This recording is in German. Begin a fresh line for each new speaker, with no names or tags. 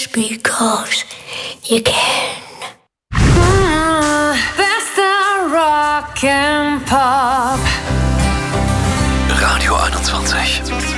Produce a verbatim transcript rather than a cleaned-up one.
just because you can. Mm, bester Rock and Pop.
Radio einundzwanzig.